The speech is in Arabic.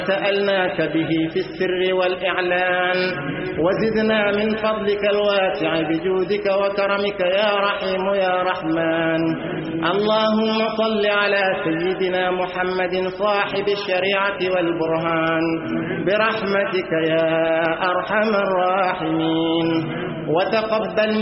سألناك به في السر والإعلان، وزدنا من فضلك الواسع بجودك وكرمك يا رحيم يا رحمن. اللهم صل على سيدنا محمد صاحب الشريعة والبرهان برحمتك يا أرحم الراحمين، وتقبل